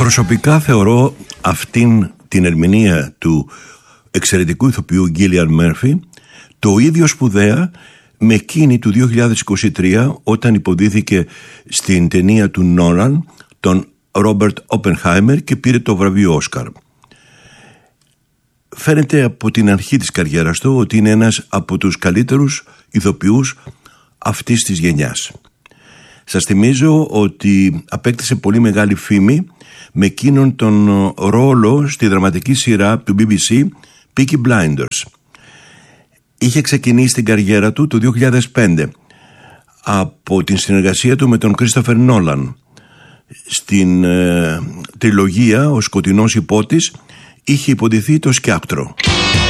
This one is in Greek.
Προσωπικά θεωρώ αυτήν την ερμηνεία του εξαιρετικού ηθοποιού Γκίλιαν Μέρφι το ίδιο σπουδαία με εκείνη του 2023 όταν υποδίθηκε στην ταινία του Νόλαν, τον Ρόμπερτ Όπενχάιμερ, και πήρε το βραβείο Όσκαρ. Φαίνεται από την αρχή της καριέρας του ότι είναι ένας από τους καλύτερους ηθοποιούς αυτής της γενιάς. Σας θυμίζω ότι απέκτησε πολύ μεγάλη φήμη με εκείνον τον ρόλο στη δραματική σειρά του BBC Peaky Blinders. Είχε ξεκινήσει την καριέρα του το 2005 από την συνεργασία του με τον Κρίστοφερ Νόλαν. Στην τριλογία «Ο σκοτεινός υπότης» είχε υποδηθεί το σκιάπτρο.